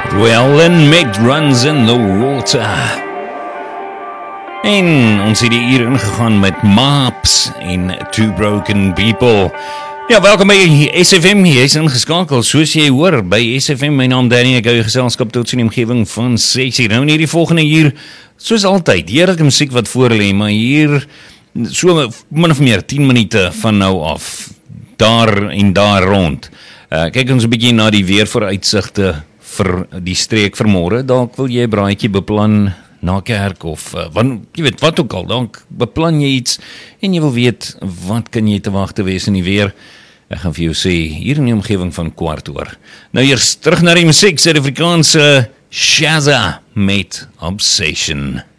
Llewellyn met Runs in the Water. En ons het hier ingegaan met Maps en Two Broken People. Ja, welkom by SFM, jy is ingeskakel, soos jy hoor, by SFM, my naam Danny, ek hou jou geselskap tot in die omgewing van 6 uur. Nou in hierdie volgende uur, soos altyd, heerlijke muziek wat voorlê, maar hier, so min of meer, 10 minute van nou af, daar en daar rond. Kyk ons 'n bietjie na die weervooruitsigte vir die streek vanmôre. Dalk wil jy 'n braaitjie beplan na kerk of jy weet wat ook al, dalk beplan jy iets en jy wil weet wat kan jy te wagte wees in die weer. Ek gaan vir jou sê hier in die omgewing van 15:15. Nou eers terug na die musiek, Suid-Afrikaanse Shazza met Obsession.